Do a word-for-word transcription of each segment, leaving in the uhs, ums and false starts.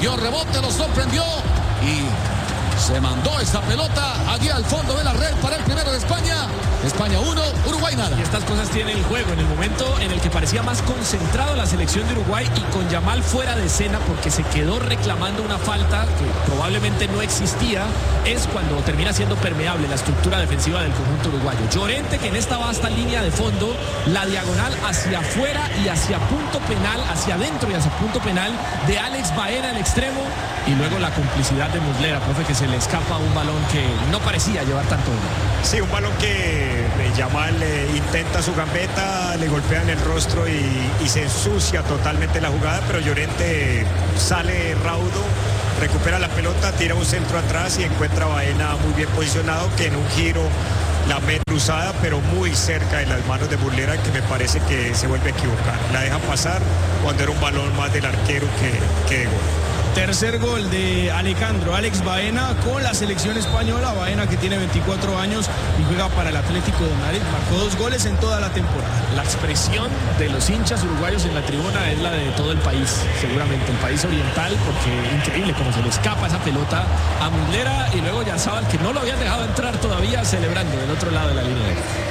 dio rebote, lo sorprendió y se mandó esa pelota allí al fondo de la red para el primero de España. España uno, Uruguay nada. Y estas cosas tiene el juego. En el momento en el que parecía más concentrado la selección de Uruguay y con Yamal fuera de escena porque se quedó reclamando una falta que probablemente no existía, es cuando termina siendo permeable la estructura defensiva del conjunto uruguayo. Llorente, que en esta vasta línea de fondo, la diagonal hacia afuera y hacia punto penal, hacia adentro y hacia punto penal de Alex Baena, el extremo, y luego la complicidad de Muslera, profe, que se le escapa un balón que no parecía llevar tanto. Sí, un balón que Yamal eh, intenta su gambeta, le golpea en el rostro y, y se ensucia totalmente la jugada, pero Llorente sale raudo, recupera la pelota, tira un centro atrás y encuentra a Baena muy bien posicionado, que en un giro la mete cruzada, pero muy cerca de las manos de Muslera, que me parece que se vuelve a equivocar. La deja pasar cuando era un balón más del arquero que, que de gol. Tercer gol de Alejandro Alex Baena con la selección española. Baena, que tiene veinticuatro años y juega para el Atlético de Madrid, marcó dos goles en toda la temporada. La expresión de los hinchas uruguayos en la tribuna es la de todo el país, seguramente el país oriental, porque increíble cómo se le escapa esa pelota a Muslera y luego Yarzabal, que no lo habían dejado entrar todavía, celebrando del otro lado de la línea.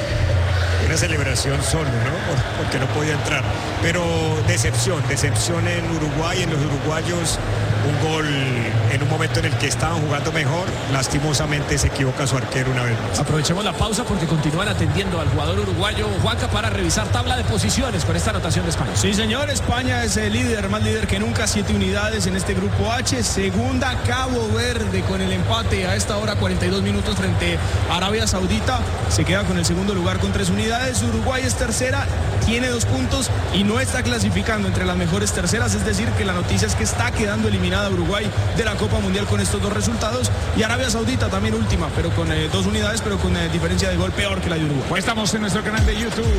Una celebración solo, ¿no? Porque no podía entrar. Pero decepción, decepción en Uruguay, en los uruguayos. Un gol en un momento en el que estaban jugando mejor. Lastimosamente se equivoca su arquero una vez más. Aprovechemos la pausa porque continúan atendiendo al jugador uruguayo Juanca para revisar tabla de posiciones con esta anotación de España. Sí, señor, España es el líder, más líder que nunca, siete unidades en este grupo H. Segunda, Cabo Verde con el empate a esta hora, cuarenta y dos minutos frente a Arabia Saudita. Se queda con el segundo lugar con tres unidades. Uruguay es tercera, tiene dos puntos y no está clasificando entre las mejores terceras. Es decir, que la noticia es que está quedando eliminada Uruguay de la Copa Mundial con estos dos resultados, y Arabia Saudita también última, pero con eh, dos unidades, pero con eh, diferencia de gol peor que la de Uruguay. Pues estamos en nuestro canal de YouTube.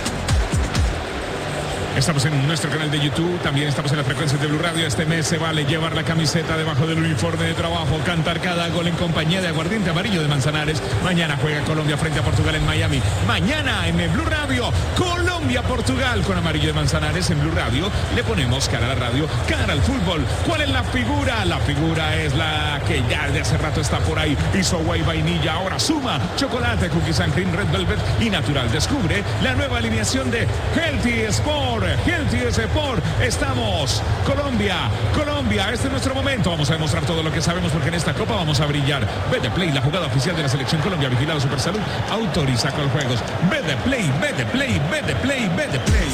Estamos en nuestro canal de YouTube, también estamos en la frecuencia de Blue Radio. Este mes se vale llevar la camiseta debajo del uniforme de trabajo, cantar cada gol en compañía de aguardiente amarillo de Manzanares. Mañana juega Colombia frente a Portugal en Miami. Mañana en Blue Radio, Colombia-Portugal con amarillo de Manzanares. En Blue Radio le ponemos cara a la radio, cara al fútbol. ¿Cuál es la figura? La figura es la que ya de hace rato está por ahí. Hizo guay vainilla, ahora suma chocolate, cookies and cream, red velvet y natural. Descubre la nueva alineación de Healthy Sport. Healthy Sport. Estamos Colombia, Colombia, este es nuestro momento. Vamos a demostrar todo lo que sabemos porque en esta copa vamos a brillar. Betplay, la jugada oficial de la selección Colombia, vigilado Supersalud, autoriza con juegos. Betplay, Betplay, Betplay, Betplay.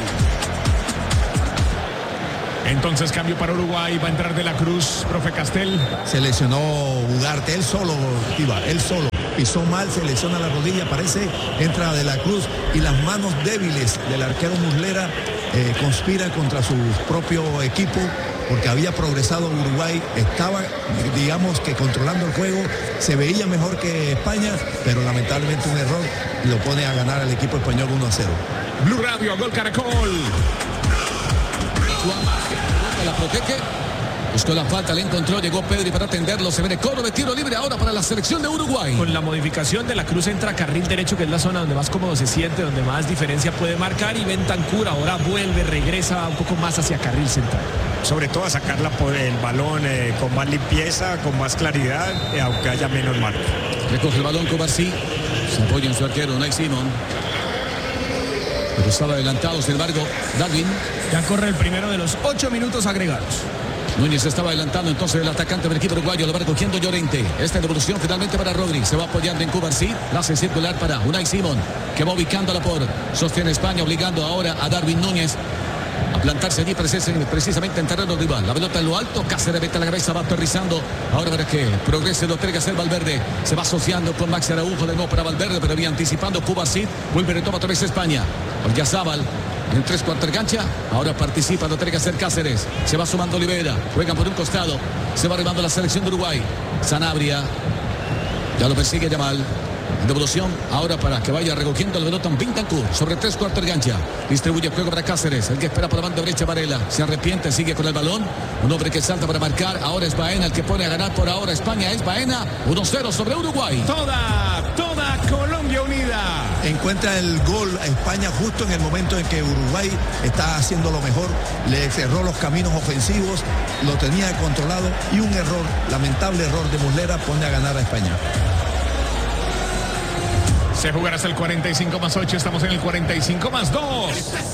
Entonces cambio para Uruguay, va a entrar De la Cruz, profe Castel. Se lesionó Ugarte, él solo, Tiva, él solo. Pisó mal, se lesiona la rodilla, parece, entra De la Cruz y las manos débiles del arquero Muslera eh, conspira contra su propio equipo porque había progresado Uruguay, estaba, digamos que controlando el juego, se veía mejor que España, pero lamentablemente un error y lo pone a ganar al equipo español uno a cero. Blue Radio, Gol Caracol. La protege. Buscó la falta, le encontró, llegó Pedri para atenderlo. Se viene cobro de tiro libre ahora para la selección de Uruguay. Con la modificación de la Cruz entra carril derecho, que es la zona donde más cómodo se siente, donde más diferencia puede marcar. Y Bentancur ahora vuelve, regresa un poco más hacia carril central. Sobre todo a sacarla por el balón eh, con más limpieza, con más claridad, eh, aunque haya menos marca. Recoge el balón Cobarsí. Se apoya en su arquero, Unai Simón. Pero estaba adelantado, sin embargo, Darwin. Ya corre el primero de los ocho minutos agregados. Núñez estaba adelantando, entonces el atacante del equipo uruguayo lo va recogiendo Llorente. Esta devolución finalmente para Rodri. Se va apoyando en Cubarsí. La hace circular para Unai Simón, que va ubicándola por sostiene España, obligando ahora a Darwin Núñez a plantarse allí precisamente en terreno rival. La pelota en lo alto, Cáceres mete la cabeza, va aterrizando. Ahora para que progrese lo tiene que hacer Valverde. Se va asociando con Maxi Araujo de nuevo para Valverde, pero había anticipando Cubarsí. Vuelve y retoma otra vez España. Oyarzábal en tres cuartos de cancha. Ahora participa, lo tiene que hacer Cáceres. Se va sumando Olivera. Juegan por un costado. Se va arribando la selección de Uruguay. Sanabria. Ya lo persigue Yamal. Devolución ahora para que vaya recogiendo el pelota en Bentancur sobre tres cuartos de cancha. Distribuye juego para Cáceres. El que espera por la banda derecha, Varela. Se arrepiente, sigue con el balón. Un hombre que salta para marcar. Ahora es Baena el que pone a ganar por ahora. España es Baena. uno cero sobre Uruguay. Toda, toda Colombia, Unida. Encuentra el gol a España justo en el momento en que Uruguay está haciendo lo mejor, le cerró los caminos ofensivos, lo tenía controlado y un error, lamentable error de Muslera pone a ganar a España. Se jugará hasta el cuarenta y cinco más ocho, estamos en el cuarenta y cinco más dos.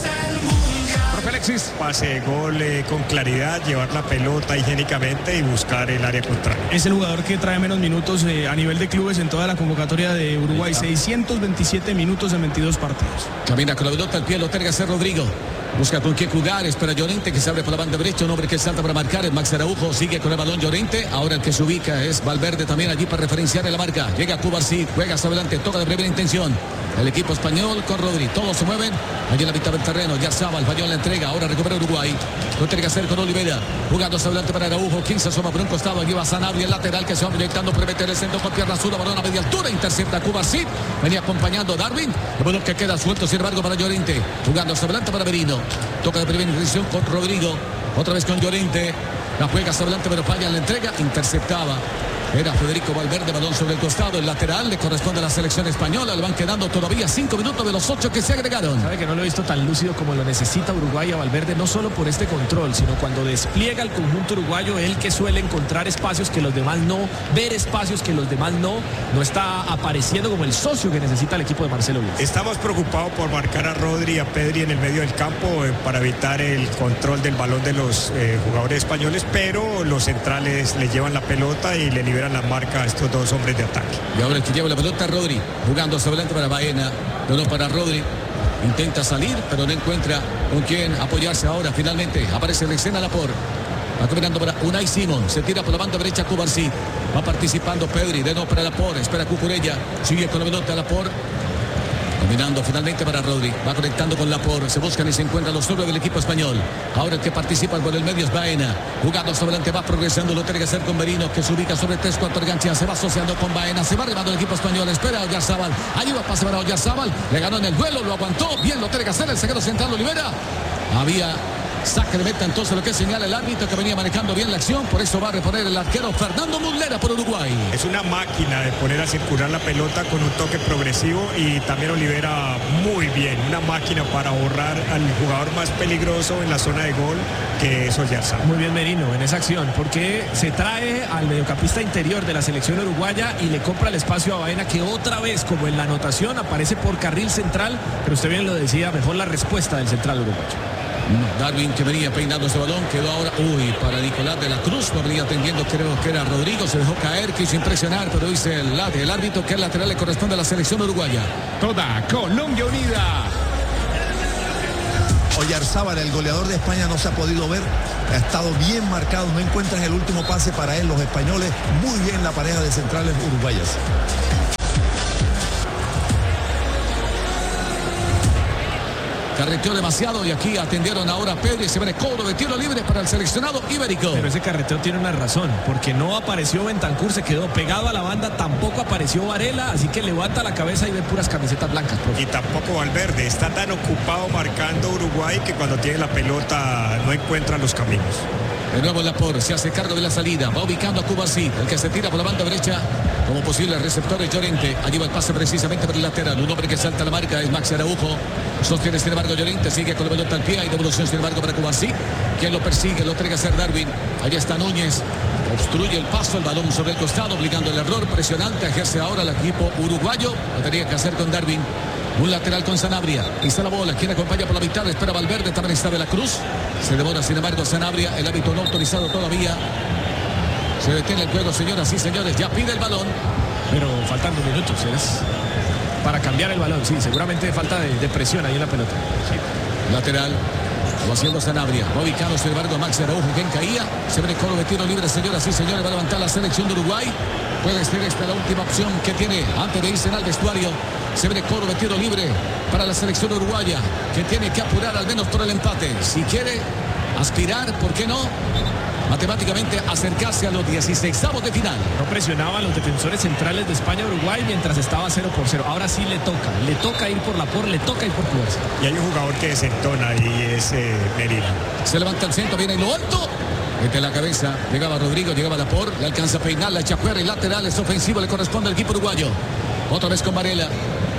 Profe Alexis. Pase de gol eh, con claridad, llevar la pelota higiénicamente y buscar el área contraria. Es el jugador que trae menos minutos eh, a nivel de clubes en toda la convocatoria de Uruguay. seiscientos veintisiete minutos en veintidós partidos. Camina con la pelota al pie, lo tiene que hacer Rodrigo. Busca con qué jugar, espera Llorente que se abre por la banda derecha, un hombre que salta para marcar, es Max Araujo, sigue con el balón Llorente, ahora el que se ubica es Valverde también allí para referenciar en la marca, llega Cubarsí, juega hacia adelante, toca de primera intención, el equipo español con Rodri, todos se mueven, allí en la mitad del terreno, ya Zabal, falló en la entrega, ahora recupera Uruguay, lo tiene que hacer con Olivera, jugando hacia adelante para Araujo, quien se asoma por un costado, allí va Sanabria, el lateral que se va proyectando, promete el centro con pierna zurda, balón a media altura, intercepta Cubarsí, venía acompañando Darwin, el balón que queda suelto sin embargo para Llorente, jugando hacia adelante para Merino, toca de primera intención con Rodrigo, otra vez con Llorente, la juega hacia adelante pero falla en la entrega, interceptaba, era Federico Valverde, balón sobre el costado, el lateral le corresponde a la selección española, le van quedando todavía cinco minutos de los ocho que se agregaron. Sabe que no lo he visto tan lúcido como lo necesita Uruguay a Valverde, no solo por este control, sino cuando despliega el conjunto uruguayo, él que suele encontrar espacios que los demás no, ver espacios que los demás no, no está apareciendo como el socio que necesita el equipo de Marcelo Bielsa. Estamos preocupados por marcar a Rodri y a Pedri en el medio del campo eh, para evitar el control del balón de los eh, jugadores españoles, pero los centrales le llevan la pelota y le liberan la marca a estos dos hombres de ataque. Y ahora el que lleva la pelota Rodri, jugando hacia adelante para Baena, no para Rodri, intenta salir pero no encuentra con quién apoyarse ahora, finalmente aparece en la escena Laporte, va caminando para Unai Simón, se tira por la banda derecha Cubarsí, va participando Pedri, de nuevo para Laporte, espera Cucurella, sigue con la pelota Laporte, dominando finalmente para Rodri, va conectando con Laporte, se buscan y se encuentran los sobres del equipo español. Ahora el que participa por el medio es Baena, jugando hacia adelante, va progresando, lo tiene que hacer con Merino, que se ubica sobre tres cuatro ganchas, se va asociando con Baena, se va arribando el equipo español, espera a Oyarzabal, ayuda a pasar para Oyarzabal, le ganó en el vuelo, lo aguantó, bien lo tiene que hacer el zaguero central Olivera, había saque de meta entonces lo que señala el árbitro que venía manejando bien la acción, por eso va a reponer el arquero Fernando Muslera por Uruguay. Es una máquina de poner a circular la pelota con un toque progresivo y también Olivera muy bien, una máquina para ahorrar al jugador más peligroso en la zona de gol que es Oyarzabal. Muy bien Merino en esa acción, porque se trae al mediocampista interior de la selección uruguaya y le compra el espacio a Baena, que otra vez, como en la anotación, aparece por carril central, pero usted bien lo decía, mejor la respuesta del central uruguayo. Darwin que venía peinando ese balón, quedó ahora, uy, para Nicolás de la Cruz, no venía atendiendo, creo que era Rodrigo, se dejó caer, quiso impresionar, pero dice el, el árbitro que el lateral le corresponde a la selección uruguaya. Toda Colombia unida. Oyarzabal, el goleador de España, no se ha podido ver, ha estado bien marcado, no encuentran el último pase para él, los españoles, muy bien la pareja de centrales uruguayas. Carreteó demasiado y aquí atendieron ahora a Pedri, se viene cobro de tiro libre para el seleccionado ibérico. Pero ese carreteo tiene una razón, porque no apareció Bentancur, se quedó pegado a la banda, tampoco apareció Varela, así que levanta la cabeza y ve puras camisetas blancas, profe. Y tampoco Valverde, está tan ocupado marcando Uruguay que cuando tiene la pelota no encuentra los caminos. De nuevo Laporte se hace cargo de la salida, va ubicando a Cubarsí, el que se tira por la banda derecha como posible receptor de Llorente, allí va el pase precisamente por el lateral, un hombre que salta la marca es Max Araujo, sostiene sin embargo Llorente, sigue con la pelota al pie, hay devolución sin embargo para Cubarsí, quien lo persigue, lo tiene que hacer Darwin, allí está Núñez, obstruye el paso, el balón sobre el costado, obligando el error, presionante, ejerce ahora el equipo uruguayo, lo tenía que hacer con Darwin. Un lateral con Sanabria, y está la bola, quien acompaña por la mitad, espera Valverde, también está de la Cruz, se demora sin embargo Sanabria, el hábito no autorizado todavía, se detiene el juego señoras y señores, ya pide el balón. Pero faltando minutos, ¿es? Para cambiar el balón, sí, seguramente falta de, de presión ahí en la pelota. Sí. Lateral, lo haciendo Sanabria, va ubicado sin embargo Max Araujo, quien caía, se viene coro de tiro libre señoras y señores, va a levantar la selección de Uruguay, puede ser esta la última opción que tiene antes de irse al vestuario. Se viene coro de tiro libre para la selección uruguaya, que tiene que apurar al menos por el empate. Si quiere aspirar, ¿por qué no? Matemáticamente acercarse a los dieciseisavos de final. No presionaba a los defensores centrales de España-Uruguay mientras estaba cero por cero. Ahora sí le toca, le toca ir por la por, le toca ir por Cubarsí. Y hay un jugador que desentona y es eh, Merino. Se levanta el centro, viene en lo alto. Mete la cabeza, llegaba Rodrigo, llegaba Laporte, le alcanza a peinar, la echa fuera y lateral, es ofensivo, le corresponde al equipo uruguayo. Otra vez con Varela.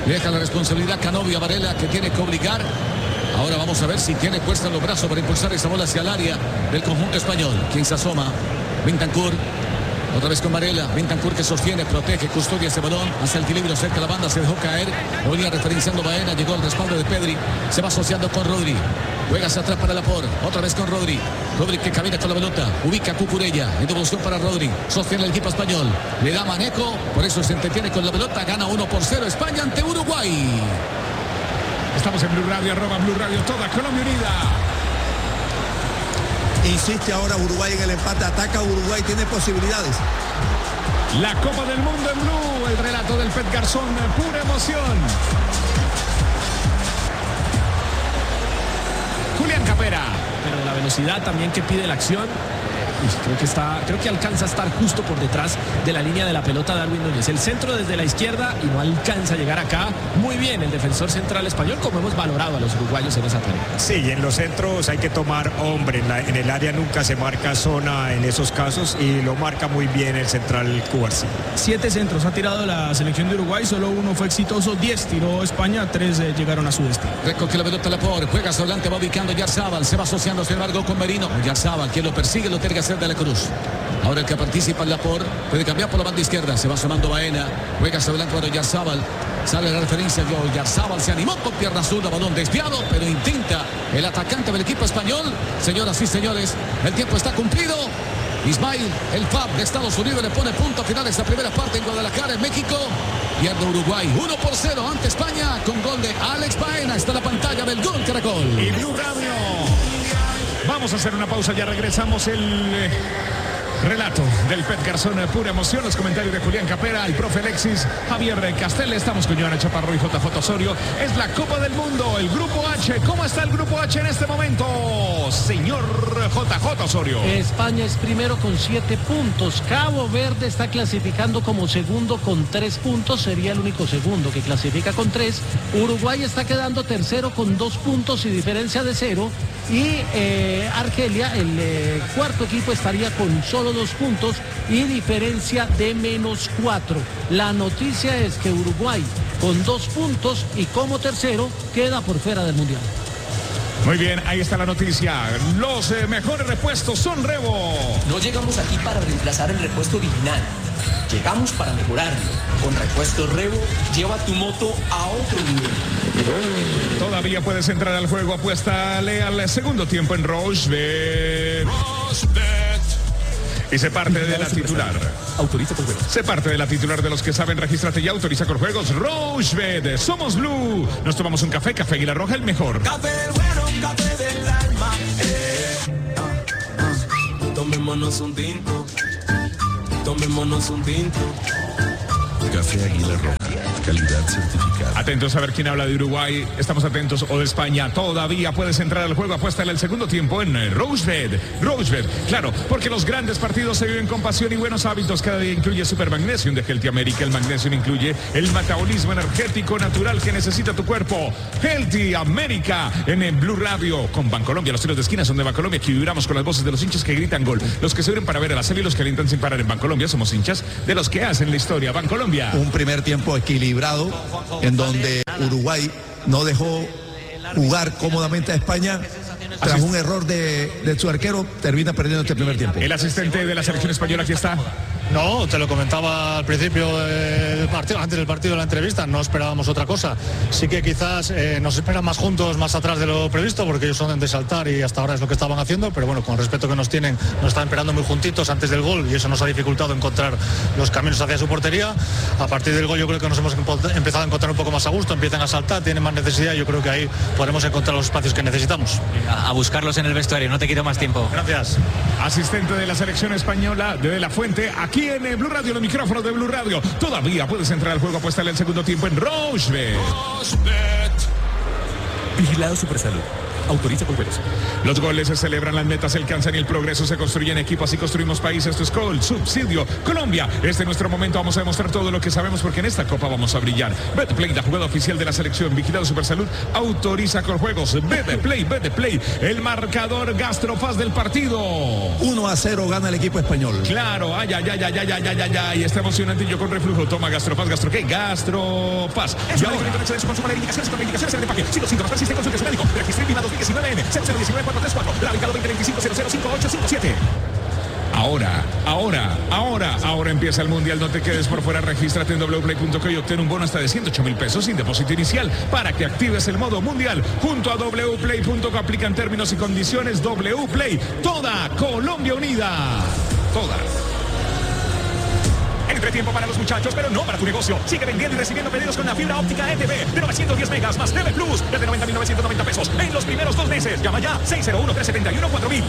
Deja la responsabilidad Canovio a Varela, que tiene que obligar. Ahora vamos a ver si tiene fuerza en los brazos para impulsar esa bola hacia el área del conjunto español. Quien se asoma, Bentancur. Otra vez con Varela, Bentancur que sostiene, protege, custodia ese balón, hace el equilibrio cerca de la banda, se dejó caer, venía referenciando Baena, llegó al respaldo de Pedri, se va asociando con Rodri, juega hacia atrás para Laporte, otra vez con Rodri, Rodri que camina con la pelota, ubica a Cucurella, en devolución para Rodri, sostiene el equipo español, le da Maneco, por eso se entretiene con la pelota, gana uno por cero España ante Uruguay. Estamos en Blue Radio, arroba Blue Radio, toda Colombia unida. Insiste ahora Uruguay en el empate, ataca Uruguay, tiene posibilidades. La Copa del Mundo en Blue, el relato del Pet Garzón, pura emoción. Julián Capera. Pero la velocidad también que pide la acción. Creo que está, creo que alcanza a estar justo por detrás de la línea de la pelota Darwin Núñez. El centro desde la izquierda y no alcanza a llegar acá. Muy bien el defensor central español, como hemos valorado a los uruguayos en esa tarea. Sí, y en los centros hay que tomar hombre. En, la, en el área nunca se marca zona en esos casos y lo marca muy bien el central Cubarsí. Siete centros ha tirado la selección de Uruguay, solo uno fue exitoso, diez tiró España, tres eh, llegaron a su destino. Recoge la pelota Laporte, juega hacia adelante, va ubicando Yarzábal, se va asociando sin embargo con Merino. Yarzábal, quien lo persigue, lo tiene que hacer de la Cruz. Ahora el que participa en Laporte puede cambiar por la banda izquierda, se va sumando Baena, juega hacia adelante para Yarzábal, sale la referencia, Yarzábal se animó con pierna zurda, balón desviado, pero intenta el atacante del equipo español. Señoras y señores, el tiempo está cumplido. Ismail, el F A B de Estados Unidos, le pone punto final a esta primera parte en Guadalajara, en México. Pierde Uruguay uno por cero ante España con gol de Alex Baena. Está la pantalla del Gol Caracol. Y Blue Radio. Vamos a hacer una pausa, ya regresamos. El eh, relato del Pet Garzón, pura emoción, los comentarios de Julián Capera, el profe Alexis, Javier Castel. Estamos con Joana Chaparro y J J Osorio. Es la Copa del Mundo, el Grupo H. ¿Cómo está el Grupo H en este momento, señor J J Osorio? España es primero con siete puntos. Cabo Verde está clasificando como segundo con tres puntos. Sería el único segundo que clasifica con tres. Uruguay está quedando tercero con dos puntos y diferencia de cero. Y eh, Argelia, el eh, cuarto equipo, estaría con solo dos puntos y diferencia de menos cuatro. La noticia es que Uruguay con dos puntos y como tercero queda por fuera del Mundial. Muy bien, ahí está la noticia. Los eh, mejores repuestos son Revo. No llegamos aquí para reemplazar el repuesto original. Llegamos para mejorarlo. Con Repuestos Revo, lleva tu moto a otro nivel. Todavía puedes entrar al juego. Apuéstale al segundo tiempo en Rochebet. Y se parte de la titular. Autoriza con juegos. Se parte de la titular de los que saben. Regístrate y autoriza con juegos. Rochebet. Somos Blue. Nos tomamos un café. Café Águila Roja, el mejor. Café bueno, café del alma. Eh, ah, ah. Tomémonos un tinto. Tomémonos un tinto. Café Águila Roja, calidad certificada. Atentos a ver quién habla de Uruguay. Estamos atentos, o de España. Todavía puedes entrar al juego. Apuéstale el segundo tiempo en Rochebet. Rochebet, claro, porque los grandes partidos se viven con pasión y buenos hábitos. Cada día incluye Super Magnesium de Healthy America. El Magnesium incluye el metabolismo energético natural que necesita tu cuerpo. Healthy America en el Blue Radio con Bancolombia. Los tiros de esquina son de Bancolombia. Aquí vibramos con las voces de los hinchas que gritan gol. Los que se unen para ver a la serie y los que alientan sin parar en Bancolombia. Somos hinchas de los que hacen la historia. Bancolombia. Un primer tiempo equilibrado en donde Uruguay no dejó jugar cómodamente a España. Tras un error de, de su arquero, termina perdiendo este primer tiempo. El asistente de la selección española aquí está. No, te lo comentaba al principio del partido, antes del partido de la entrevista, no esperábamos otra cosa. Sí que quizás eh, nos esperan más juntos, más atrás de lo previsto, porque ellos son de saltar y hasta ahora es lo que estaban haciendo, pero bueno, con el respeto que nos tienen, nos están esperando muy juntitos antes del gol y eso nos ha dificultado encontrar los caminos hacia su portería. A partir del gol yo creo que nos hemos empezado a encontrar un poco más a gusto, empiezan a saltar, tienen más necesidad, yo creo que ahí podremos encontrar los espacios que necesitamos. A, a buscarlos en el vestuario, no te quito más tiempo. Gracias. Asistente de la selección española de, de la Fuente, aquí en Blue Radio, los micrófonos de Blue Radio. Todavía puedes entrar al juego, apuéstale el segundo tiempo en Rochebet. Vigilado Supersalud. Autoriza con juegos. Los goles se celebran, las metas se alcanzan y el progreso se construye en equipo. Así construimos países. Esto es Col, Subsidio, Colombia. Este es nuestro momento. Vamos a demostrar todo lo que sabemos porque en esta copa vamos a brillar. Betplay, la jugada oficial de la selección. Vigilado Supersalud. Autoriza con juegos. Betplay, Betplay. El marcador Gastropaz del partido. uno a cero gana el equipo español. Claro, ay, ay, ay, ay, ay, ay, ay, ay, ay. Está emocionante y yo con reflujo. Toma Gastropaz, Gastro, ¿qué? Gastropaz. Es una diferencia de su consumo de indicaciones con indicaciones en el empaque. Si los síntomas persisten, consulte a su médico. Registro INVIMA dos mil diecinueve N cero cero uno nueve cuatro tres cuatro. Radicado veinte veinticinco cero cero cinco ocho cinco siete. Ahora, ahora, ahora, ahora empieza el Mundial. No te quedes por fuera. Regístrate en doble u play punto co y obtén un bono hasta de ciento ocho mil pesos sin depósito inicial para que actives el modo Mundial. Junto a doble u play punto co aplican términos y condiciones. W Play, toda Colombia unida. Toda. Entretiempo para los muchachos, pero no para tu negocio. Sigue vendiendo y recibiendo pedidos con la fibra óptica E T V de novecientos diez megas más T V Plus desde noventa mil novecientos noventa pesos en los primeros dos meses. Llama ya seis cero uno tres siete uno cuatro mil.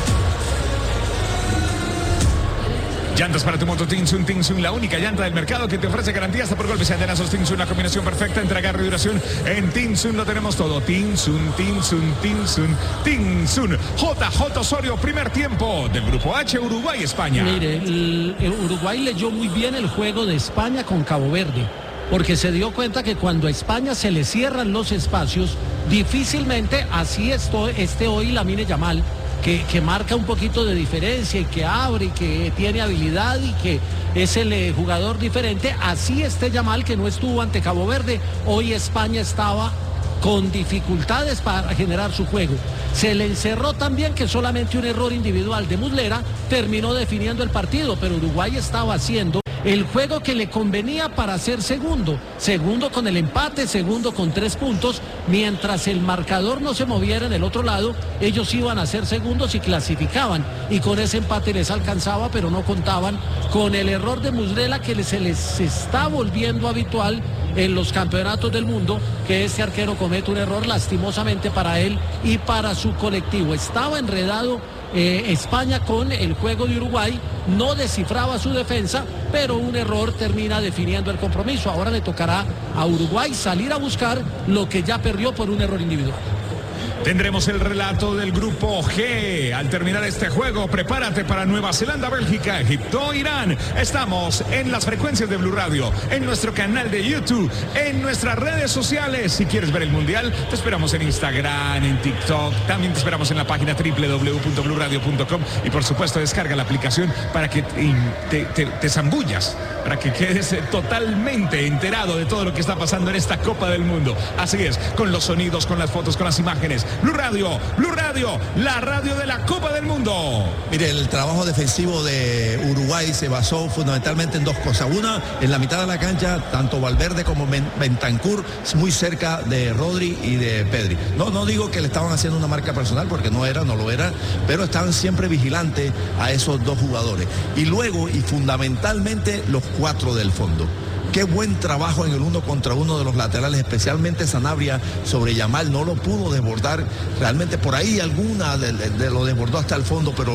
Llantas para tu moto Tinsun, Tinsun, la única llanta del mercado que te ofrece garantía hasta por golpes y antenazos. Tinsun, la combinación perfecta entre agarre y duración. En Tinsun lo tenemos todo. Tinsun, Tinsun, Tinsun, Tinsun. J J Osorio, primer tiempo del Grupo H, Uruguay, España. Mire, el, el Uruguay leyó muy bien el juego de España con Cabo Verde, porque se dio cuenta que cuando a España se le cierran los espacios, difícilmente, así esto, esté hoy Lamine Yamal, Que, que marca un poquito de diferencia y que abre y que tiene habilidad y que es el eh, jugador diferente, así esté Yamal, que no estuvo ante Cabo Verde. Hoy España estaba con dificultades para generar su juego. Se le encerró también que solamente un error individual de Muslera terminó definiendo el partido, pero Uruguay estaba haciendo el juego que le convenía para ser segundo, segundo con el empate, segundo con tres puntos, mientras el marcador no se moviera en el otro lado, ellos iban a ser segundos y clasificaban, y con ese empate les alcanzaba, pero no contaban con el error de Muslera que se les está volviendo habitual en los campeonatos del mundo, que este arquero comete un error lastimosamente para él y para su colectivo. Estaba enredado Eh, España con el juego de Uruguay, no descifraba su defensa, pero un error termina definiendo el compromiso. Ahora le tocará a Uruguay salir a buscar lo que ya perdió por un error individual. Tendremos el relato del Grupo G. Al terminar este juego, prepárate para Nueva Zelanda, Bélgica, Egipto, Irán. Estamos en las frecuencias de Blue Radio, en nuestro canal de YouTube, en nuestras redes sociales. Si quieres ver el Mundial, te esperamos en Instagram, en TikTok. También te esperamos en la página doble u doble u doble u punto blue radio punto com. Y por supuesto, descarga la aplicación para que te, te, te zambullas, para que quedes totalmente enterado de todo lo que está pasando en esta Copa del Mundo. Así es, con los sonidos, con las fotos, con las imágenes. Blue Radio, Blue Radio, la radio de la Copa del Mundo. Mire, el trabajo defensivo de Uruguay se basó fundamentalmente en dos cosas. Una, en la mitad de la cancha, tanto Valverde como Bentancur, muy cerca de Rodri y de Pedri. No, no digo que le estaban haciendo una marca personal, porque no era, no lo era, pero estaban siempre vigilantes a esos dos jugadores. Y luego, y fundamentalmente, los cuatro del fondo. Qué buen trabajo en el uno contra uno de los laterales, especialmente Sanabria sobre Yamal, no lo pudo desbordar, realmente por ahí alguna de, de, de lo desbordó hasta el fondo, pero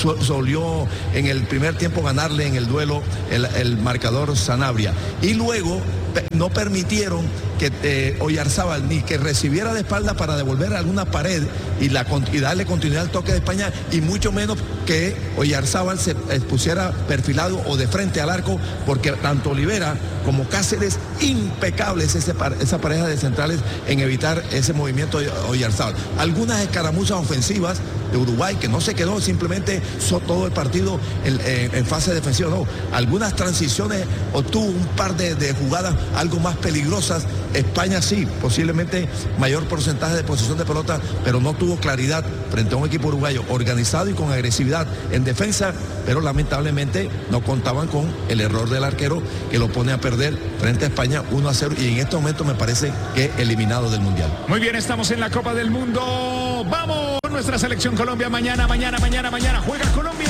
solió en el primer tiempo ganarle en el duelo el, el marcador Sanabria. Y luego no permitieron que eh, Oyarzábal ni que recibiera de espalda para devolver alguna pared y, la, y darle continuidad al toque de España, y mucho menos que Oyarzábal se pusiera perfilado o de frente al arco, porque tanto Olivera como Cáceres, impecables ese, esa pareja de centrales en evitar ese movimiento de Oyarzábal. Algunas escaramuzas ofensivas de Uruguay, que no se quedó simplemente so, todo el partido en, en, en fase defensiva, no. Algunas transiciones, obtuvo un par de, de jugadas algo más peligrosas. España sí, posiblemente mayor porcentaje de posesión de pelota, pero no tuvo claridad frente a un equipo uruguayo organizado y con agresividad en defensa, pero lamentablemente no contaban con el error del arquero, que lo pone a perder frente a España uno a cero, y en este momento me parece que eliminado del Mundial. Muy bien, estamos en la Copa del Mundo. ¡Vamos! Nuestra selección Colombia mañana, mañana, mañana, mañana. Juega Colombia.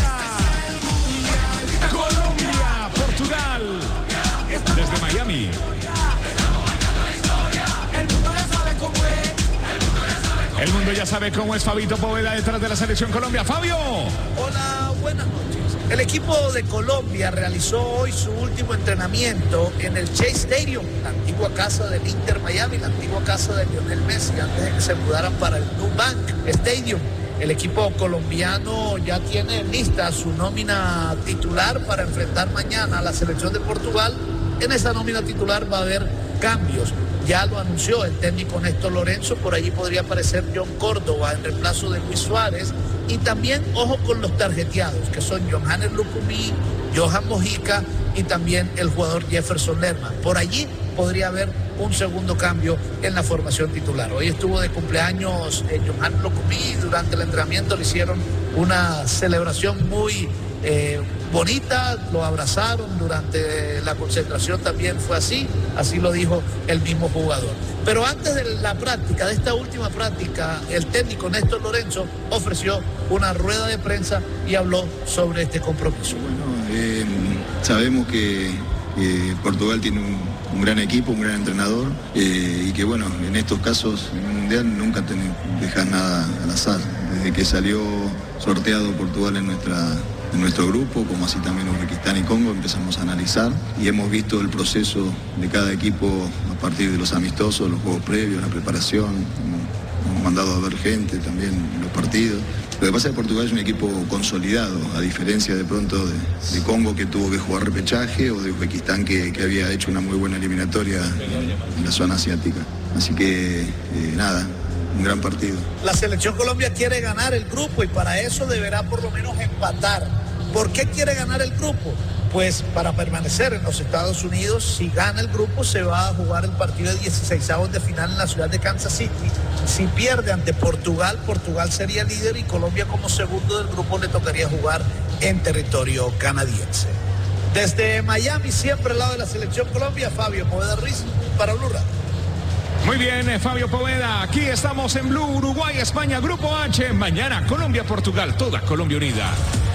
Colombia, Portugal. Desde Miami. El mundo ya sabe cómo es. Fabito Poveda detrás de la selección Colombia. Fabio. Hola, buenas noches. El equipo de Colombia realizó hoy su último entrenamiento en el Chase Stadium, la antigua casa del Inter Miami, la antigua casa de Lionel Messi, antes de que se mudaran para el Nubank Stadium. El equipo colombiano ya tiene lista su nómina titular para enfrentar mañana a la selección de Portugal. En esa nómina titular va a haber cambios. Ya lo anunció el técnico Néstor Lorenzo, por allí podría aparecer John Córdoba en reemplazo de Luis Suárez. Y también, ojo con los tarjeteados, que son Johannes Lucumí, Johan Mojica y también el jugador Jefferson Lerma. Por allí podría haber un segundo cambio en la formación titular. Hoy estuvo de cumpleaños eh, Johannes Lucumí, durante el entrenamiento le hicieron una celebración muy eh, bonita, lo abrazaron durante la concentración, también fue así, así lo dijo el mismo jugador. Pero antes de la práctica, de esta última práctica, el técnico Néstor Lorenzo ofreció una rueda de prensa y habló sobre este compromiso. Bueno, eh, sabemos que eh, Portugal tiene un, un gran equipo, un gran entrenador, eh, y que bueno, en estos casos, en un mundial nunca te dejas nada al azar. Desde que salió sorteado Portugal en nuestra... en nuestro grupo, como así también Uzbekistán y Congo, empezamos a analizar y hemos visto el proceso de cada equipo a partir de los amistosos, los juegos previos, la preparación, hemos, hemos mandado a ver gente también en los partidos. Lo que pasa es que Portugal es un equipo consolidado, a diferencia de pronto de, de Congo, que tuvo que jugar repechaje, o de Uzbekistán, que, que había hecho una muy buena eliminatoria en, en la zona asiática. Así que, eh, nada, un gran partido. La selección Colombia quiere ganar el grupo y para eso deberá por lo menos empatar. ¿Por qué quiere ganar el grupo? Pues para permanecer en los Estados Unidos. Si gana el grupo se va a jugar el partido de dieciseisavos de final en la ciudad de Kansas City. Si pierde ante Portugal, Portugal sería líder y Colombia como segundo del grupo le tocaría jugar en territorio canadiense. Desde Miami, siempre al lado de la selección Colombia, Fabio Poveda Ruiz para Blue Radio. Muy bien, Fabio Poveda, aquí estamos en Blue, Uruguay, España, Grupo H. Mañana Colombia, Portugal, toda Colombia unida.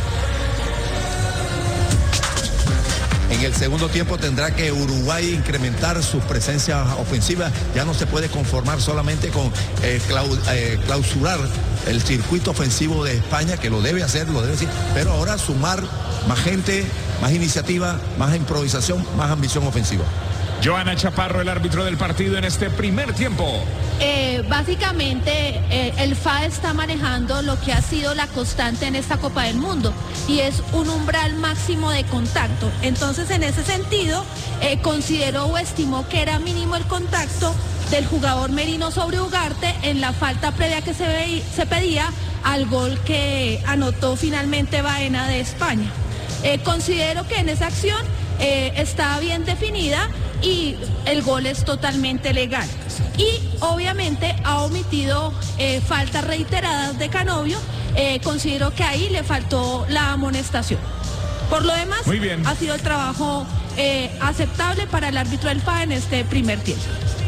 En el segundo tiempo tendrá que Uruguay incrementar su presencia ofensiva. Ya no se puede conformar solamente con eh, clau- eh, clausurar el circuito ofensivo de España, que lo debe hacer, lo debe decir, pero ahora sumar más gente, más iniciativa, más improvisación, más ambición ofensiva. Joana Chaparro, el árbitro del partido en este primer tiempo. Eh, básicamente eh, el F A está manejando lo que ha sido la constante en esta Copa del Mundo y es un umbral máximo de contacto. Entonces, en ese sentido, eh, consideró o estimó que era mínimo el contacto del jugador Merino sobre Ugarte en la falta previa que se, ve, se pedía al gol que anotó finalmente Baena de España. Eh, considero que en esa acción eh, está bien definida y el gol es totalmente legal. Y obviamente ha omitido eh, faltas reiteradas de Canovio. Eh, considero que ahí le faltó la amonestación. Por lo demás, muy bien, ha sido el trabajo eh, aceptable para el árbitro del F A en este primer tiempo.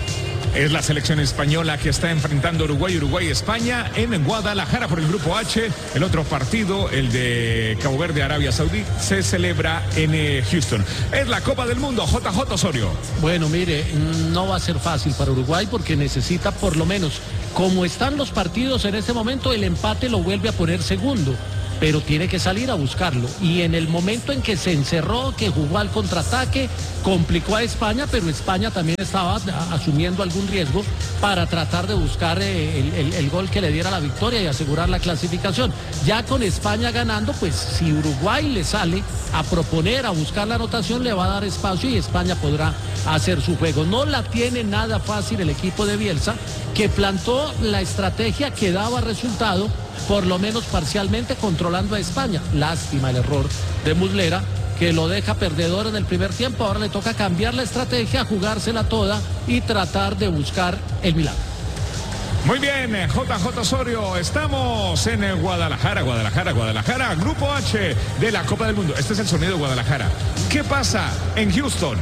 Es la selección española que está enfrentando Uruguay, Uruguay-España en Guadalajara por el Grupo H. El otro partido, el de Cabo Verde, Arabia Saudí, se celebra en eh, Houston. Es la Copa del Mundo, J J Osorio. Bueno, mire, no va a ser fácil para Uruguay porque necesita por lo menos, como están los partidos en este momento, el empate lo vuelve a poner segundo. Pero tiene que salir a buscarlo. Y en el momento en que se encerró, que jugó al contraataque, complicó a España, pero España también estaba asumiendo algún riesgo para tratar de buscar el, el, el gol que le diera la victoria y asegurar la clasificación. Ya con España ganando, pues si Uruguay le sale a proponer, a buscar la anotación, le va a dar espacio y España podrá hacer su juego. No la tiene nada fácil el equipo de Bielsa, que plantó la estrategia que daba resultado, por lo menos parcialmente, controlando a España. Lástima el error de Muslera, que lo deja perdedor en el primer tiempo. Ahora le toca cambiar la estrategia, jugársela toda y tratar de buscar el milagro. Muy bien, J J Osorio, estamos en Guadalajara, Guadalajara, Guadalajara, Grupo H de la Copa del Mundo. Este es el sonido de Guadalajara. ¿Qué pasa en Houston?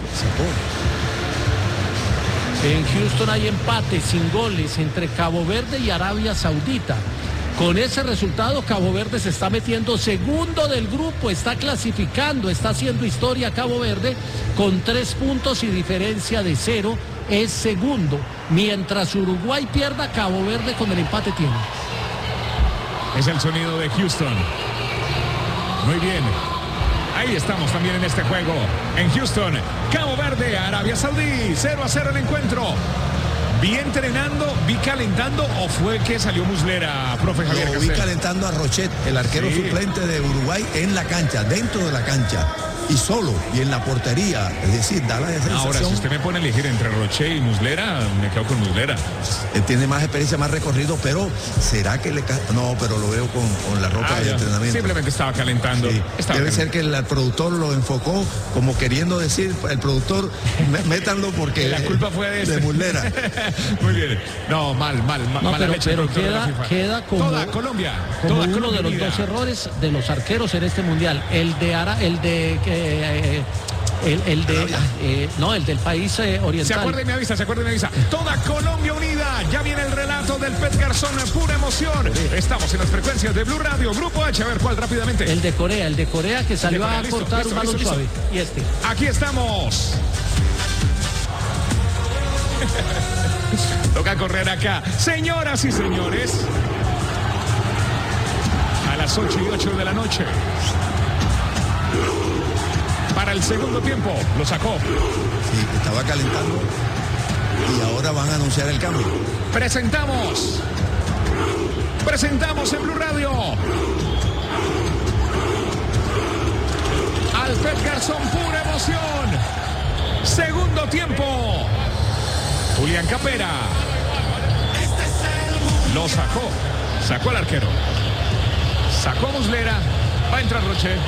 En Houston hay empate sin goles entre Cabo Verde y Arabia Saudita. Con ese resultado, Cabo Verde se está metiendo segundo del grupo, está clasificando, está haciendo historia Cabo Verde con tres puntos y diferencia de cero, es segundo. Mientras Uruguay pierda, Cabo Verde con el empate tiene. Es el sonido de Houston. Muy bien. Ahí estamos también en este juego. En Houston, Cabo Verde, Arabia Saudí. cero a cero el encuentro. ¿Vi entrenando, vi calentando o fue que salió Muslera, profe Javier? Lo vi calentando a Rochet, el arquero sí. suplente de Uruguay, en la cancha, dentro de la cancha. Y solo, y en la portería, es decir, da la sensación. Ahora, si usted me pone a elegir entre Rochet y Muslera, me quedo con Muslera. Él tiene más experiencia, más recorrido, pero ¿será que le... Ca... No, pero lo veo con, con la ropa ah, de ya. entrenamiento. Simplemente estaba calentando. Sí. Estaba Debe calentando. ser que el, el productor lo enfocó como queriendo decir, el productor, métanlo porque... La culpa fue de, de este. Muslera. Muy bien. No, mal, mal, mal. No, pero, leche pero queda, queda como, toda Colombia, como toda uno Colombia de los unida. dos errores de los arqueros en este mundial. El de Ara, el de... Eh, El, el de eh, no, el del país eh, oriental. Se acuerda y me avisa, se acuerda y me avisa. Toda Colombia unida. Ya viene el relato del Pet Garzón, pura emoción. Estamos en las frecuencias de Blue Radio, Grupo H. A ver cuál rápidamente. El de Corea, el de Corea que salió Corea, a listo, cortar listo, un balón listo, suave. listo. Y este. Aquí estamos. Toca correr acá. Señoras y señores. A las ocho y ocho de la noche. Para el segundo tiempo, lo sacó. Sí, estaba calentando y ahora van a anunciar el cambio. Presentamos. Presentamos en Blue Radio al Pet Garzón, pura emoción. Segundo tiempo. Julián Capera. Lo sacó. Sacó al arquero. Sacó a Muslera. Va a entrar Rochet.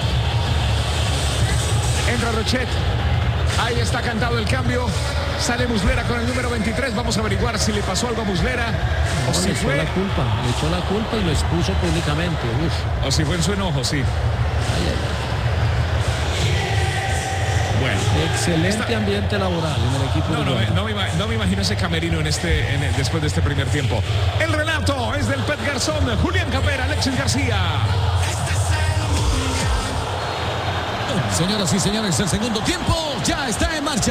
Entra Rochet. Ahí está cantado el cambio. Sale Muslera con el número veintitrés. Vamos a averiguar si le pasó algo a Muslera. O no, si le fue. echó la culpa. Le echó la culpa y lo expuso públicamente. Uf. O si fue en su enojo, sí. Ay, ay, ay. Bueno. Excelente está... ambiente laboral en el equipo. No, no, no, me, no me imagino ese camerino en este, en el, después de este primer tiempo. El relato es del Pet Garzón. Julián Capera, Alexis García. Señoras y señores, el segundo tiempo ya está en marcha.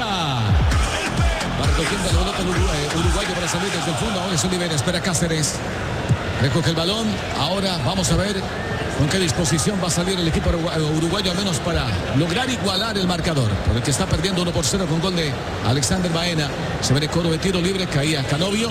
Va recogiendo la pelota el uruguayo, uruguayo para salir desde el fondo. Ahora es Olivera, espera Cáceres. Recoge el balón. Ahora vamos a ver con qué disposición va a salir el equipo uruguayo, al menos para lograr igualar el marcador. Por el que está perdiendo uno por cero con gol de Alexander Baena. Se ve el coro de tiro libre, caía Canovio.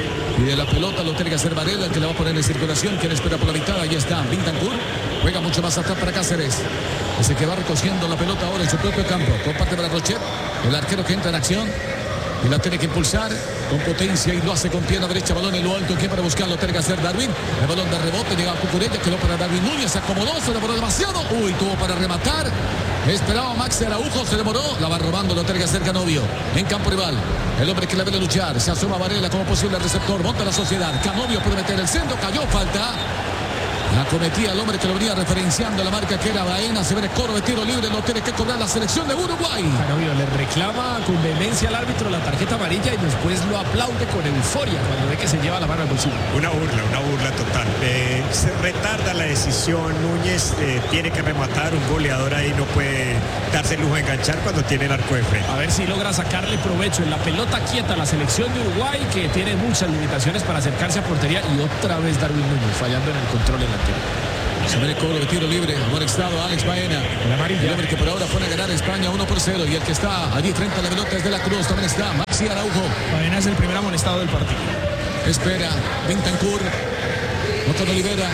Y de la pelota lo tiene que hacer Varela, el que la va a poner en circulación. Quien espera por la mitad, ahí está Bintancourt. Juega mucho más atrás para Cáceres. Ese que va recogiendo la pelota ahora en su propio campo. Comparte para Rochet, el arquero que entra en acción. Y la tiene que impulsar con potencia y lo hace con pierna derecha, balón en lo alto. ¿Quién para buscarlo? Tiene que hacer Darwin. El balón de rebote llega a Cucurella, quedó para Darwin Núñez, se acomodó, se demoró demasiado. Uy, tuvo para rematar. Esperaba Maxi Araujo, se demoró. La va robando, lo tiene que hacer Canovio. En campo rival, el hombre que le debe luchar. Se asoma Varela como posible receptor. Monta la sociedad. Canovio puede meter el centro, cayó, falta. La cometía el hombre que lo venía referenciando la marca que era Baena. Se ve el coro de tiro libre, lo tiene que cobrar la selección de Uruguay. Canovio le reclama con vehemencia al árbitro la tarjeta amarilla y después lo aplaude con euforia cuando ve que se lleva la mano al bolsillo. Una burla, una burla total. Eh, se retarda la decisión. Núñez eh, tiene que rematar. Un goleador ahí no puede darse el lujo de enganchar cuando tiene el arco de frente. A ver si logra sacarle provecho en la pelota quieta a la selección de Uruguay, que tiene muchas limitaciones para acercarse a portería, y otra vez Darwin Núñez fallando en el control en la Se ve el cobro de tiro libre, amonestado Alex Baena. La amarilla. El hombre que por ahora pone a ganar España uno por cero. Y el que está allí frente a la pelota es de la Cruz. También está Maxi Araujo. Baena es el primer amonestado del partido. Espera Bintancourt. Otto Olivera.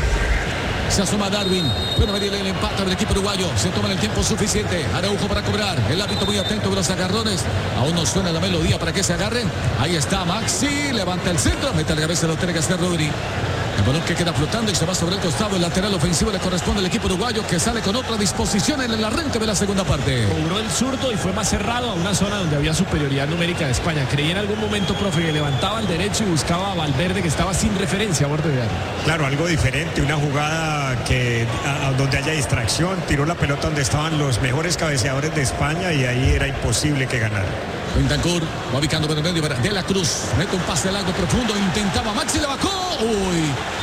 Se asoma Darwin. Bueno, venir el empate del equipo uruguayo. Se toma el tiempo suficiente. Araujo para cobrar. El árbitro muy atento con los agarrones. Aún no suena la melodía para que se agarren. Ahí está Maxi. Levanta el centro. Mete la cabeza, lo tiene que hacer Rodri. El balón que queda flotando y se va sobre el costado. El lateral ofensivo le corresponde al equipo uruguayo, que sale con otra disposición en el arranque de la segunda parte. Cobró el zurdo y fue más cerrado a una zona donde había superioridad numérica de España. Creía en algún momento, profe, que levantaba el derecho y buscaba a Valverde, que estaba sin referencia a borde de área. Claro, algo diferente, una jugada que a, a donde haya distracción, tiró la pelota donde estaban los mejores cabeceadores de España y ahí era imposible que ganara. Bintancourt va ubicando por el medio de la Cruz. Mete un pase largo profundo. Intentaba Maxi, la bajó. Uy.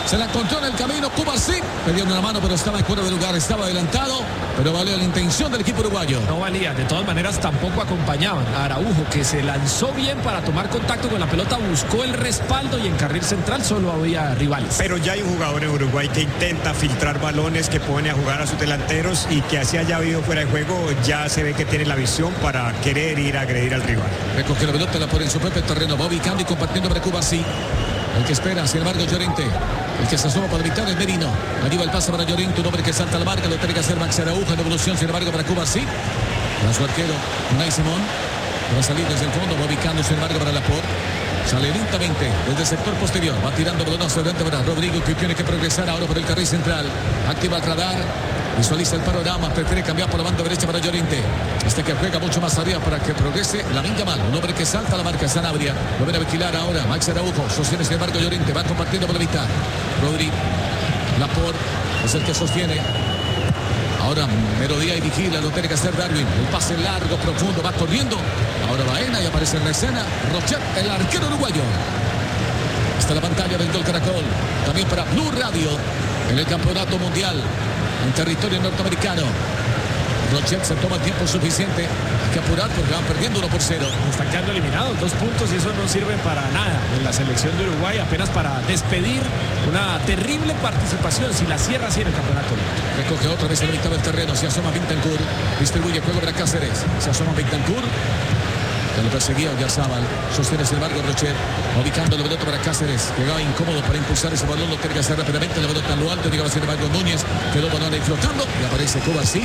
Se la encontró en el camino. Cubarsí pedía una mano, pero estaba en fuera de lugar. Estaba adelantado, pero valió la intención del equipo uruguayo. No valía. De todas maneras, tampoco acompañaban a Araujo, que se lanzó bien para tomar contacto con la pelota, buscó el respaldo y en carril central solo había rivales. Pero ya hay un jugador en Uruguay que intenta filtrar balones, que pone a jugar a sus delanteros y que así haya habido fuera de juego, ya se ve que tiene la visión para querer ir a agredir al rival. Recoge la pelota, la pone en su propio terreno, va ubicando y compartiendo para Cubarsí. El que espera, sin embargo, Llorente. El que se asoma para evitar el Merino. Allí va el pase para Llorente, un hombre que salta a la marca, lo tiene que hacer Max Araujo en evolución, sin embargo, para Cubarsí. Para su arquero, Unai Simón. Va a salir desde el fondo, va ubicando, sin embargo, para Laporte. Sale lentamente desde el sector posterior. Va tirando balonazo adelante para Rodrigo, que tiene que progresar ahora por el carril central. Activa el radar. Visualiza el panorama. Prefiere cambiar por la banda derecha para Llorente. Este que juega mucho más arriba para que progrese Lamine Yamal. Un hombre que salta a la marca. Sanabria. Lo ven a vigilar ahora. Max Araujo. Sostiene sin embargo Llorente. Va compartiendo por la mitad. Rodrigo. Laporte es el que sostiene. Ahora melodía y vigila, lo tiene que hacer Darwin. El pase largo, profundo, va corriendo. Ahora Baena y aparece en la escena Rochet, el arquero uruguayo. Está la pantalla del Gol Caracol. También para Blue Radio en el campeonato mundial en territorio norteamericano. Rochet se toma tiempo suficiente. Hay que apurar porque van perdiendo uno por cero. Están quedando eliminados, dos puntos y eso no sirve para nada en la selección de Uruguay, apenas para despedir una terrible participación si la cierra así en el campeonato. Recoge otra vez en la mitad del terreno, se asoma Bentancur, distribuye juego para Cáceres, se asoma Bentancur. Que lo perseguía Oyarzábal, sostiene sin embargo Rochet, ubicando la pelota para Cáceres, llegaba incómodo para impulsar ese balón, lo tiene que hacer rápidamente, la pelota en lo alto, llegaba sin embargo Núñez, quedó balón ahí flotando y aparece Cubarsí.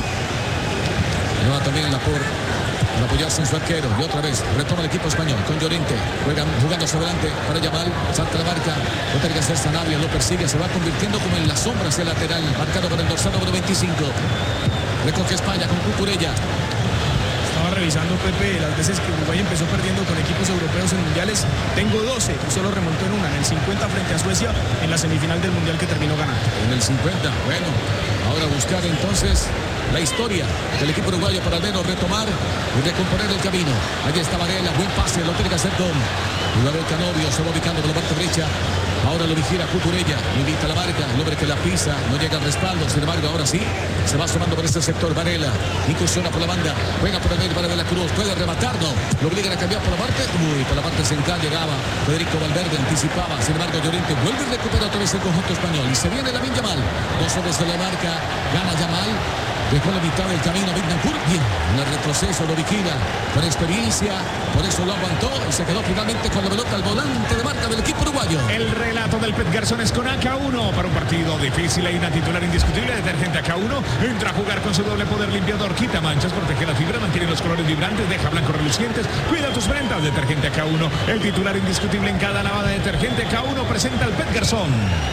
Va también en la por para apoyarse en su arquero y otra vez retoma el equipo español con Llorente, juegan jugando hacia adelante para Yamal, salta la marca, lo tiene que hacer Sanabria, lo persigue, se va convirtiendo como en la sombra hacia el lateral, marcado por el dorsal número veinticinco. Recoge España con Cucurella. Estaba revisando, Pepe, las veces que Uruguay empezó perdiendo con equipos europeos en mundiales. Tengo doce y solo remontó en una, en el cincuenta frente a Suecia, en la semifinal del mundial que terminó ganando. En el cincuenta, bueno, ahora buscar entonces la historia del equipo uruguayo para al menos retomar y recomponer el camino. Allí está Varela, buen pase, lo tiene que hacer Don. Luego el Canovio se va ubicando por la parte derecha. Ahora lo vigila Cucurella, limita la marca, el hombre que la pisa, no llega al respaldo, sin embargo ahora sí, se va sumando por este sector Varela, incursiona por la banda, juega por el medio para De la Cruz, puede rematar, no, lo obligan a cambiar por la parte, uy, por la parte central llegaba Federico Valverde, anticipaba, sin embargo Llorente vuelve y recupera otra vez el conjunto español, y se viene Lamine Yamal, dos hombres de la marca, gana Yamal. Dejó la mitad del camino Bentancur, bien, en el retroceso lo vigila con experiencia, por eso lo aguantó y se quedó finalmente con la pelota al volante de marca del equipo uruguayo. El relato del Pet Garzón es con A K uno para un partido difícil e una titular indiscutible. Detergente A K uno entra a jugar con su doble poder limpiador, quita manchas, protege la fibra, mantiene los colores vibrantes, deja blancos relucientes, cuida tus prendas. Detergente A K uno, el titular indiscutible en cada lavada. Detergente A K uno presenta al Pet Garzón.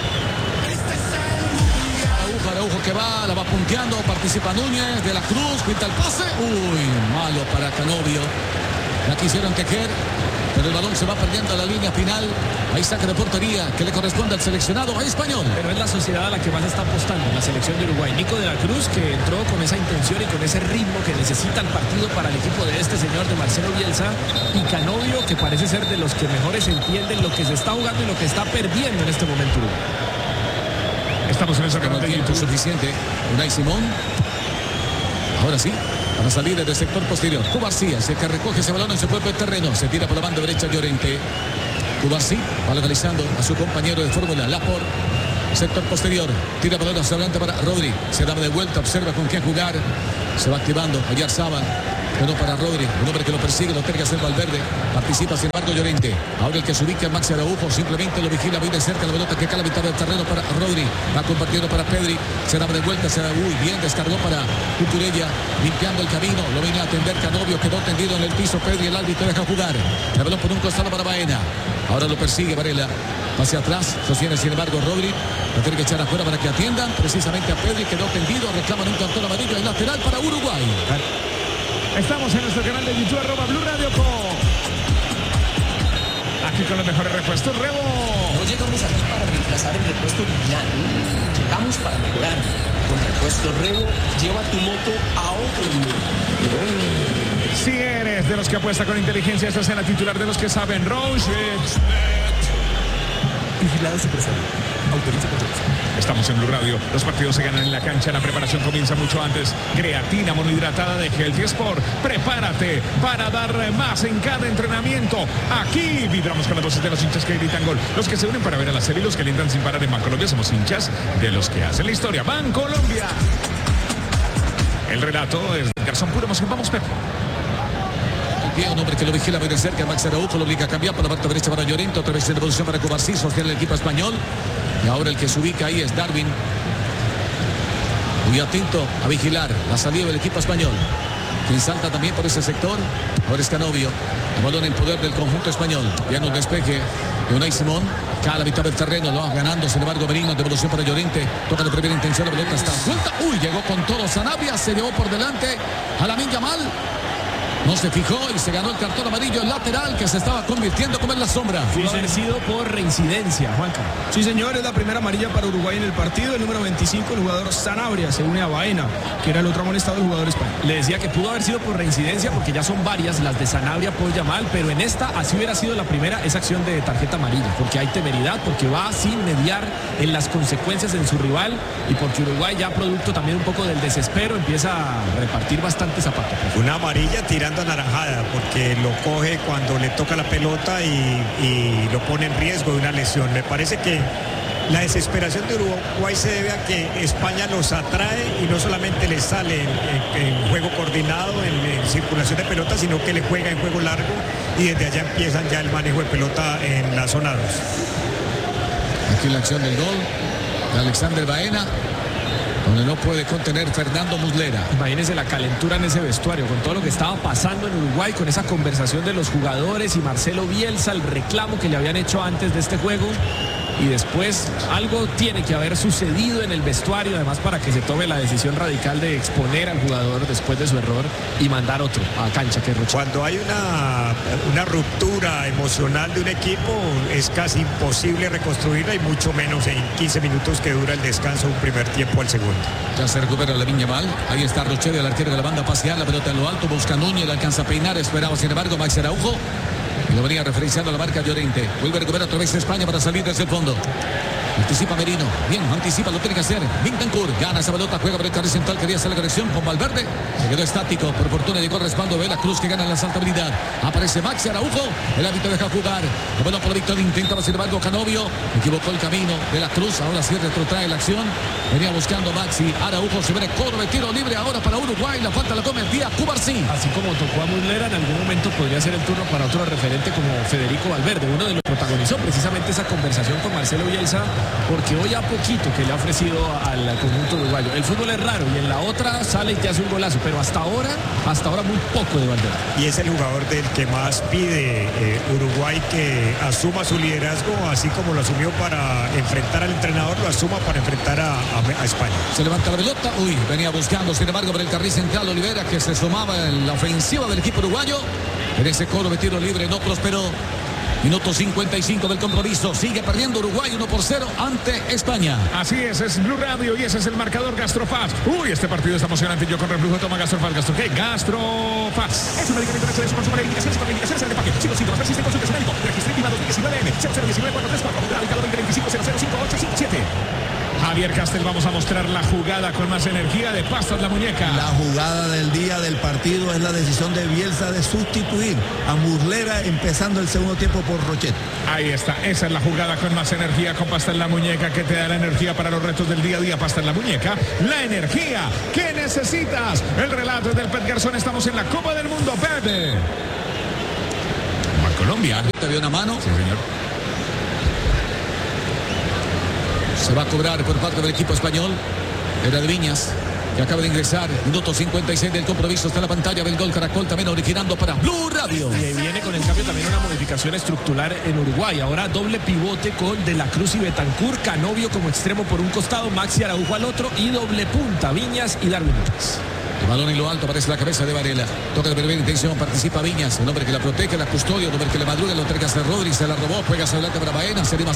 Araujo que va, la va punteando, participa Núñez, De la Cruz, pinta el pase, uy, malo para Canovio, la quisieron tejer, pero el balón se va perdiendo a la línea final, hay saque de portería que le corresponde al seleccionado español. Pero es la sociedad a la que más está apostando, la selección de Uruguay. Nico De la Cruz, que entró con esa intención y con ese ritmo que necesita el partido para el equipo de este señor de Marcelo Bielsa, y Canovio, que parece ser de los que mejores entienden lo que se está jugando y lo que está perdiendo en este momento Uruguay. Estamos en esa canal de tiempo suficiente. Unai Simón. Ahora sí, para salir desde el sector posterior. Cubarsí, el que recoge ese balón en su propio terreno. Se tira por la banda derecha Llorente. Cubarsí va localizando a su compañero de fórmula, Laporte. Sector posterior. Tira balón hacia adelante para Rodri. Se da de vuelta, observa con quién jugar. Se va activando Oyarzábal. Pero para Rodri, un hombre que lo persigue, lo tiene que hacer Valverde. Participa sin embargo Llorente. Ahora el que se ubica en Max Araujo, simplemente lo vigila muy de cerca la pelota que cae a la mitad del terreno para Rodri. Va compartiendo para Pedri. Se da de vuelta, se da muy bien, descargó para Cucurella, limpiando el camino. Lo viene a atender Canovio, quedó tendido en el piso. Pedri, el árbitro deja jugar. El balón por un costado para Baena. Ahora lo persigue Varela. Hacia atrás, sostiene sin embargo Rodri. Lo tiene que echar afuera para que atiendan precisamente a Pedri, quedó tendido. Reclaman un cartón amarillo y lateral para Uruguay. Estamos en nuestro canal de YouTube, arroba Blue Radio Co. Aquí con los mejores repuestos, Rebo. No llegamos aquí para reemplazar el repuesto original. Llegamos para mejorar. Con repuesto Rebo, lleva tu moto a otro nivel. Si eres de los que apuesta con inteligencia, esta es la titular de los que saben. Roche. Vigilado Supersónico. Autoriza con Estamos en Blue Radio. Los partidos se ganan en la cancha. La preparación comienza mucho antes. Creatina monohidratada de Healthy Sport. Prepárate para dar más en cada entrenamiento. Aquí vibramos con las voces de los hinchas que gritan gol. Los que se unen para ver a la serie y los que alientan sin parar en Bancolombia. Somos hinchas de los que hacen la historia. Bancolombia. El relato es de Garzón Puro Emoción. Vamos, Pepe. Un hombre que lo vigila muy de cerca, Max Araujo, lo obliga a cambiar por la parte derecha para Llorente, otra vez en devolución para Cubarsí, sostiene el equipo español. Y ahora el que se ubica ahí es Darwin. Muy atento a vigilar la salida del equipo español. Quien salta también por ese sector, ahora es Canovio. El balón en poder del conjunto español. Ya en un despeje de Unai Simón. Acá a la mitad del terreno, lo va ganando, sin embargo, Merino, devolución para Llorente. Toca de primera intención, la pelota está suelta. Uy, llegó con todo Sanabria, se llevó por delante a Lamine Yamal. No se fijó y se ganó el cartón amarillo lateral que se estaba convirtiendo como en la sombra. Pudo haber sido por reincidencia, Juanca. Sí, señor, es la primera amarilla para Uruguay en el partido. El número veinticinco, el jugador Sanabria, se une a Baena, que era el otro amonestado del jugador español. Le decía que pudo haber sido por reincidencia porque ya son varias las de Sanabria por Yamal, pero en esta, así hubiera sido la primera, esa acción de tarjeta amarilla, porque hay temeridad, porque va sin mediar en las consecuencias en su rival y porque Uruguay, ya producto también un poco del desespero, empieza a repartir bastante zapatos. Una amarilla tirando anaranjada porque lo coge cuando le toca la pelota y, y lo pone en riesgo de una lesión. Me parece que la desesperación de Uruguay se debe a que España los atrae y no solamente les sale en, en, en juego coordinado, en, en circulación de pelota, sino que le juega en juego largo y desde allá empiezan ya el manejo de pelota en la zona dos. Aquí la acción del gol de Alexander Baena, donde no puede contener Fernando Muslera. Imagínense la calentura en ese vestuario, con todo lo que estaba pasando en Uruguay, con esa conversación de los jugadores y Marcelo Bielsa, el reclamo que le habían hecho antes de este juego. Y después algo tiene que haber sucedido en el vestuario, además, para que se tome la decisión radical de exponer al jugador después de su error y mandar otro a cancha, que Rocha. Cuando hay una, una ruptura emocional de un equipo, es casi imposible reconstruirla y mucho menos en quince minutos que dura el descanso, un primer tiempo al segundo. Ya se recupera Lamine Yamal. Ahí está Rochelle, el arquero de la banda pasear, la pelota en lo alto, busca Núñez, la alcanza a peinar, esperaba sin embargo Max Araujo. Y lo venía referenciando la marca Llorente. Vuelve a recuperar otra vez España para salir desde el fondo. Anticipa Merino. Bien, anticipa, lo tiene que hacer. Bentancur gana esa pelota, juega por el carril central. Quería hacer la conexión con Valverde. Se quedó estático. Por fortuna llegó el respaldo de la Cruz, que gana la saltabilidad. Aparece Maxi Araujo. El árbitro deja jugar. El balón por Víctor. Intentaba sin embargo Canovio. Equivocó el camino de la Cruz. Ahora sí retrotrae la acción. Venía buscando Maxi Araujo. Se viene coro de tiro libre ahora para Uruguay. La falta la come el día Cubarsí. Así como tocó a Muslera, en algún momento podría ser el turno para otro referente como Federico Valverde. Uno de los protagonizó precisamente esa conversación con Marcelo Bielsa, porque hoy a poquito que le ha ofrecido al conjunto uruguayo. El fútbol es raro y en la otra sale y te hace un golazo, pero hasta ahora, hasta ahora muy poco de Valverde. Y es el jugador del que más pide eh, Uruguay que asuma su liderazgo, así como lo asumió para enfrentar al entrenador, lo asuma para enfrentar a, a, a España. Se levanta la pelota, uy, venía buscando sin embargo por el carril central Olivera, que se sumaba en la ofensiva del equipo uruguayo. En ese coro de tiro libre no prosperó. Minuto cincuenta y cinco del compromiso. Sigue perdiendo Uruguay uno por cero ante España. Así es, es Blue Radio y ese es el marcador Gastrofast. Uy, este partido está emocionante. Yo con reflujo toma Gastrofast. ¿Gastro qué? Gastrofast. Es un medicamento de su consumo de indicaciones con indicaciones en el empaque. Si los síntomas persisten, consulte a su médico. Registre I V A dos mil diecinueve M cero cero uno nueve cuatro tres cuatro. Radicado veinte veinticinco cero cero cinco ocho cinco siete. Javier Castel, vamos a mostrar la jugada con más energía de Pastas la Muñeca. La jugada del día del partido es la decisión de Bielsa de sustituir a Muslera empezando el segundo tiempo por Rochet. Ahí está, esa es la jugada con más energía con Pastas la Muñeca, que te da la energía para los retos del día a día. Pastas la Muñeca, la energía que necesitas. El relato del Pet Garzón, estamos en la Copa del Mundo, Pepe. Colombia. ¿Te vio una mano? Sí, señor. Se va a cobrar por parte del equipo español. Era de Viñas, que acaba de ingresar. Minuto cincuenta y seis del compromiso. Está en la pantalla del gol Caracol, también originando para Blue Radio. Y viene con el cambio también una modificación estructural en Uruguay. Ahora doble pivote con De la Cruz y Bentancur. Canovio como extremo por un costado, Maxi Araujo al otro. Y doble punta, Viñas y Darwin Núñez. El balón en lo alto, aparece la cabeza de Varela. Toca de primera intención, participa Viñas. El hombre que la protege, la custodia, el hombre que le madruga, lo entrega a Rodríguez, se la robó, juega hacia adelante para Baena, se anima